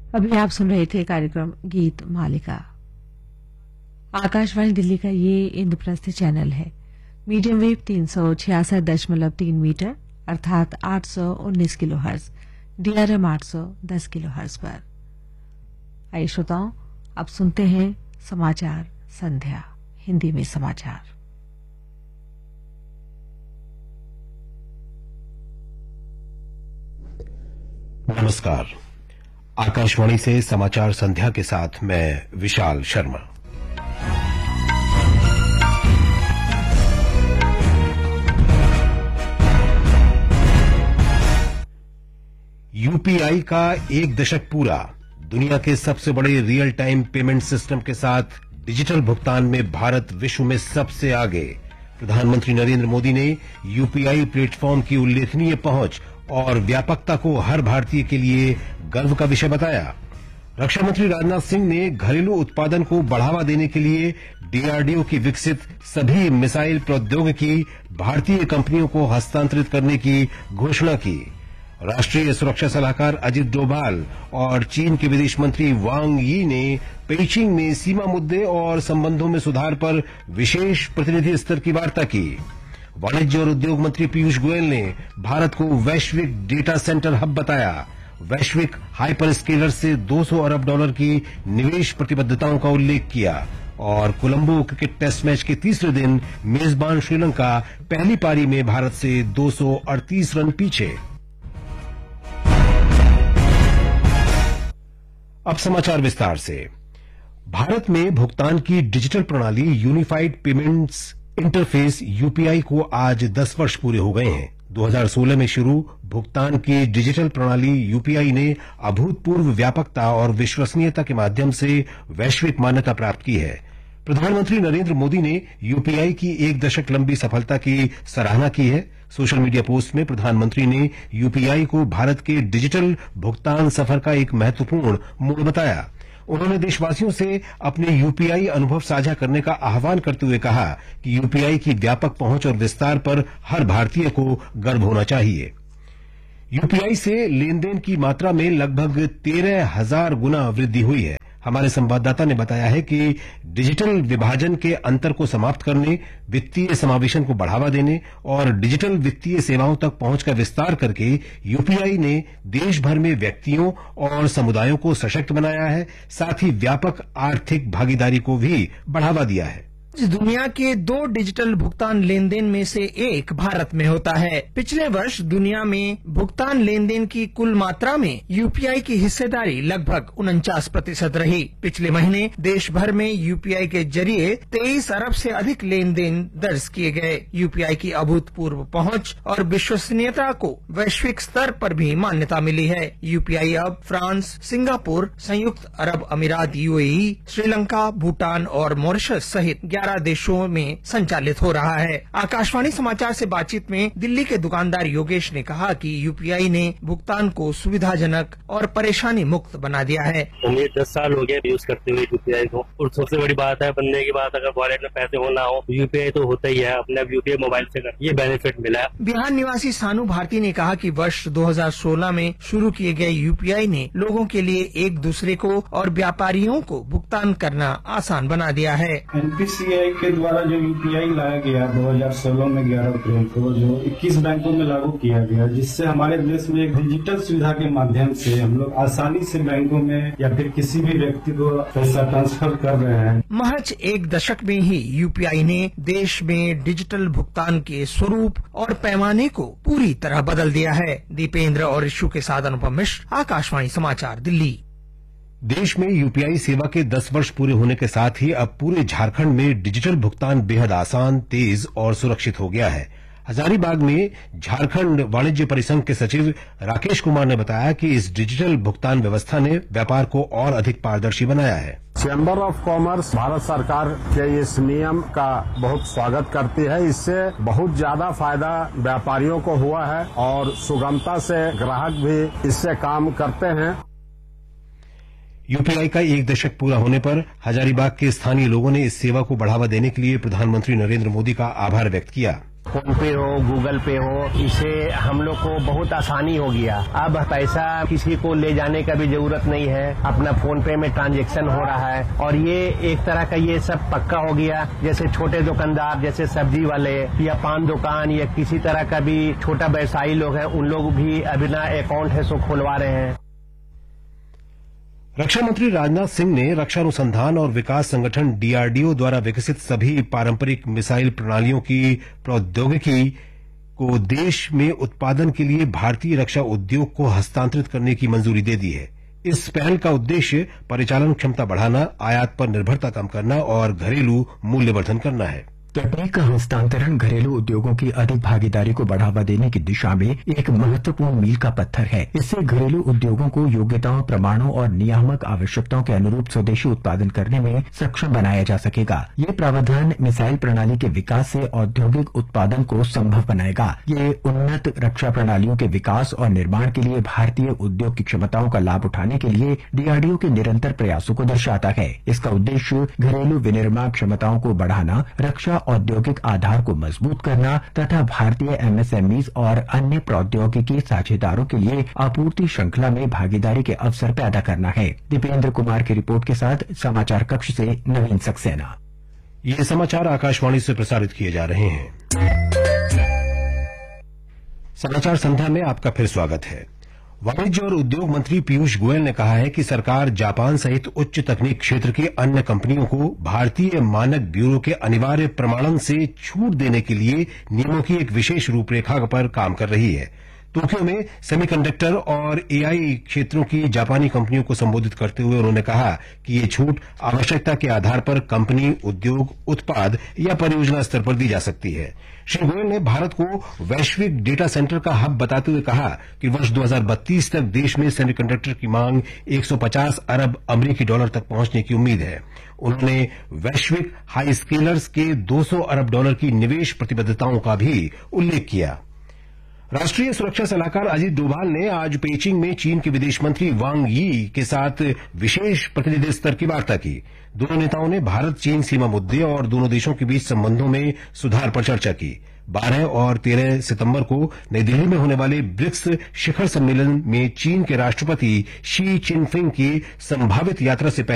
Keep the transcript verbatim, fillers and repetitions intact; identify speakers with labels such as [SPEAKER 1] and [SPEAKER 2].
[SPEAKER 1] अभी आप सुन रहे थे कार्यक्रम गीत मालिका। आकाशवाणी दिल्ली का ये इंद्रप्रस्थ चैनल है। मीडियम वेव तीन सौ छियासठ दशमलव तीन मीटर अर्थात आठ सौ उन्नीस किलो हर्ज, डीआरएम आठ सौ दस किलो हर्ज पर। आइए श्रोताओं, अब सुनते हैं समाचार संध्या, हिंदी में समाचार।
[SPEAKER 2] नमस्कार। आकाशवाणी से समाचार संध्या के साथ मैं विशाल शर्मा। यूपीआई का एक दशक पूरा। दुनिया के सबसे बड़े रियल टाइम पेमेंट सिस्टम के साथ डिजिटल भुगतान में भारत विश्व में सबसे आगे। प्रधानमंत्री नरेंद्र मोदी ने यूपीआई प्लेटफॉर्म की उल्लेखनीय पहुंच और व्यापकता को हर भारतीय के लिए गर्व का विषय बताया। रक्षा मंत्री राजनाथ सिंह ने घरेलू उत्पादन को बढ़ावा देने के लिए डीआरडीओ की विकसित सभी मिसाइल प्रौद्योगिकी भारतीय कंपनियों को हस्तांतरित करने की घोषणा की। राष्ट्रीय सुरक्षा सलाहकार अजित डोभाल और चीन के विदेश मंत्री वांग यी ने पेइचिंग में सीमा मुद्दे और संबंधों में सुधार पर विशेष प्रतिनिधि स्तर की वार्ता की। वाणिज्य और उद्योग मंत्री पीयूष गोयल ने भारत को वैश्विक डेटा सेंटर हब बताया। वैश्विक हाइपर स्केलर से दो सौ अरब डॉलर की निवेश प्रतिबद्धताओं का उल्लेख किया। और कोलंबो क्रिकेट टेस्ट मैच के तीसरे दिन मेजबान श्रीलंका पहली पारी में भारत से दो सौ अड़तीस रन पीछे। अब समाचार विस्तार से। भारत में भुगतान की डिजिटल प्रणाली यूनिफाइड पेमेंट्स इंटरफेस यूपीआई को आज दस वर्ष पूरे हो गए हैं। दो हज़ार सोलह में शुरू भुगतान की डिजिटल प्रणाली यूपीआई ने अभूतपूर्व व्यापकता और विश्वसनीयता के माध्यम से वैश्विक मान्यता प्राप्त की है। प्रधानमंत्री नरेंद्र मोदी ने यूपीआई की एक दशक लंबी सफलता की सराहना की है। सोशल मीडिया पोस्ट में प्रधानमंत्री ने यूपीआई को भारत के डिजिटल भुगतान सफर का एक महत्वपूर्ण मोड़ बताया। उन्होंने देशवासियों से अपने यूपीआई अनुभव साझा करने का आह्वान करते हुए कहा कि यूपीआई की व्यापक पहुंच और विस्तार पर हर भारतीय को गर्व होना चाहिए। यूपीआई से लेन देन की मात्रा में लगभग तेरह हजार गुना वृद्धि हुई है। हमारे संवाददाता ने बताया है कि डिजिटल विभाजन के अंतर को समाप्त करने, वित्तीय समावेशन को बढ़ावा देने और डिजिटल वित्तीय सेवाओं तक पहुंच का विस्तार करके यूपीआई ने देश भर में व्यक्तियों और समुदायों को सशक्त बनाया है, साथ ही व्यापक आर्थिक भागीदारी को भी बढ़ावा दिया है।
[SPEAKER 3] दुनिया के दो डिजिटल भुगतान लेन देन में से एक भारत में होता है। पिछले वर्ष दुनिया में भुगतान लेन देन की कुल मात्रा में यूपीआई की हिस्सेदारी लगभग उनचास प्रतिशत रही। पिछले महीने देश भर में यूपीआई के जरिए तेईस अरब से अधिक लेन देन दर्ज किए गए। यूपीआई की अभूतपूर्व पहुंच और विश्वसनीयता को वैश्विक स्तर पर भी मान्यता मिली है। यूपीआई अब फ्रांस, सिंगापुर, संयुक्त अरब अमीरात यूएई, श्रीलंका, भूटान और मॉरिशस सहित ग्यारह देशों में संचालित हो रहा है। आकाशवाणी समाचार से बातचीत में दिल्ली के दुकानदार योगेश ने कहा कि यूपीआई ने भुगतान को सुविधाजनक और परेशानी मुक्त बना दिया है।
[SPEAKER 4] हमें दस साल हो गए यूज करते हुए यूपीआई को, और सबसे बड़ी बात है बनने की बात, अगर वॉलेट में पैसे होना हो यूपीआई तो होता ही है, अपने यूपीआई मोबाइल से कर, ये बेनिफिट मिला है।
[SPEAKER 3] बिहार निवासी सानू भारती ने कहा कि वर्ष दो हज़ार सोलह में शुरू किए गए यूपीआई ने लोगों के लिए एक दूसरे को और व्यापारियों को भुगतान करना आसान बना दिया है।
[SPEAKER 5] एनपीसीआई के द्वारा जो यूपीआई लाया गया दो हज़ार सोलह में ग्यारह अप्रैल को, जो इक्कीस बैंकों में लागू किया गया, जिससे हमारे देश में एक डिजिटल सुविधा के माध्यम से हम लोग आसानी से बैंकों में या फिर किसी भी व्यक्ति को पैसा ट्रांसफर कर रहे हैं।
[SPEAKER 3] महज एक दशक में ही यूपीआई ने देश में डिजिटल भुगतान के स्वरूप और पैमाने को पूरी तरह बदल दिया है। दीपेंद्र और इशू के साथ अनुपम मिश्र, आकाशवाणी समाचार दिल्ली।
[SPEAKER 2] देश में यूपीआई सेवा के दस वर्ष पूरे होने के साथ ही अब पूरे झारखंड में डिजिटल भुगतान बेहद आसान, तेज और सुरक्षित हो गया है। हजारीबाग में झारखंड वाणिज्य परिसंघ के सचिव राकेश कुमार ने बताया कि इस डिजिटल भुगतान व्यवस्था ने व्यापार को और अधिक पारदर्शी बनाया है।
[SPEAKER 6] चैम्बर ऑफ कॉमर्स भारत सरकार के इस नियम का बहुत स्वागत करती है। इससे बहुत ज्यादा फायदा व्यापारियों को हुआ है और सुगमता से ग्राहक भी इससे काम करते हैं।
[SPEAKER 2] यूपीआई का एक दशक पूरा होने पर हजारीबाग के स्थानीय लोगों ने इस सेवा को बढ़ावा देने के लिए प्रधानमंत्री नरेंद्र मोदी का आभार व्यक्त किया।
[SPEAKER 7] फोन पे हो, गूगल पे हो, इससे हम लोग को बहुत आसानी हो गया। अब पैसा किसी को ले जाने का भी जरूरत नहीं है, अपना फोन पे में ट्रांजैक्शन हो रहा है और ये एक तरह का ये सब पक्का हो गया। जैसे छोटे दुकानदार, जैसे सब्जी वाले या पान दुकान या किसी तरह का भी छोटा व्यवसायी लोग हैं, उन लोग भी अपना अकाउंट है सो खुलवा रहे हैं।
[SPEAKER 2] रक्षा मंत्री राजनाथ सिंह ने रक्षा अनुसंधान और विकास संगठन डीआरडीओ द्वारा विकसित सभी पारंपरिक मिसाइल प्रणालियों की प्रौद्योगिकी को देश में उत्पादन के लिए भारतीय रक्षा उद्योग को हस्तांतरित करने की मंजूरी दे दी है। इस पहल का उद्देश्य परिचालन क्षमता बढ़ाना, आयात पर निर्भरता कम करना और घरेलू मूल्यवर्धन करना है।
[SPEAKER 8] तकनीक का हस्तांतरण घरेलू उद्योगों की अधिक भागीदारी को बढ़ावा देने की दिशा में एक महत्वपूर्ण मील का पत्थर है। इससे घरेलू उद्योगों को योग्यताओं, प्रमाणों और नियामक आवश्यकताओं के अनुरूप स्वदेशी उत्पादन करने में सक्षम बनाया जा सकेगा। ये प्रावधान मिसाइल प्रणाली के विकास से औद्योगिक उत्पादन को संभव बनाएगा। ये उन्नत रक्षा प्रणालियों के विकास और निर्माण के लिए भारतीय उद्योग की क्षमताओं का लाभ उठाने के लिए डीआरडीओ के निरंतर प्रयासों को दर्शाता है। इसका उद्देश्य घरेलू विनिर्माण क्षमताओं को बढ़ाना, रक्षा औद्योगिक आधार को मजबूत करना तथा भारतीय एमएसएमई और अन्य प्रौद्योगिकी साझेदारों के लिए आपूर्ति श्रृंखला में भागीदारी के अवसर पैदा करना है। दीपेंद्र कुमार की रिपोर्ट के साथ समाचार कक्ष से नवीन सक्सेना।
[SPEAKER 2] ये समाचार आकाशवाणी से प्रसारित किए जा रहे हैं। समाचार संध्या में आपका फिर स्वागत है। वाणिज्य और उद्योग मंत्री पीयूष गोयल ने कहा है कि सरकार जापान सहित उच्च तकनीक क्षेत्र की अन्य कंपनियों को भारतीय मानक ब्यूरो के अनिवार्य प्रमाणन से छूट देने के लिए नियमों की एक विशेष रूपरेखा पर काम कर रही है। टोक्यो में सेमीकंडक्टर और एआई क्षेत्रों की जापानी कंपनियों को संबोधित करते हुए उन्होंने कहा कि ये छूट आवश्यकता के आधार पर कंपनी, उद्योग, उत्पाद या परियोजना स्तर पर दी जा सकती है। श्री गोयल ने भारत को वैश्विक डेटा सेंटर का हब बताते हुए कहा कि वर्ष दो हज़ार बत्तीस तक देश में सेमीकंडक्टर की मांग एक सौ पचास अरब अमरीकी डॉलर तक पहुंचने की उम्मीद है। उन्होंने वैश्विक हाई स्केलर्स के दो सौ अरब डॉलर की निवेश प्रतिबद्धताओं का भी उल्लेख किया। राष्ट्रीय सुरक्षा सलाहकार अजीत डोभाल ने आज पेइचिंग में चीन के विदेश मंत्री वांग यी के साथ विशेष प्रतिनिधि स्तर की वार्ता की। दोनों नेताओं ने भारत चीन सीमा मुद्दे और दोनों देशों के बीच संबंधों में सुधार पर चर्चा की। बारह और तेरह सितंबर को नई दिल्ली में होने वाले ब्रिक्स शिखर सम्मेलन में चीन के राष्ट्रपति शी चिनफिंग की संभावित यात्रा से पहले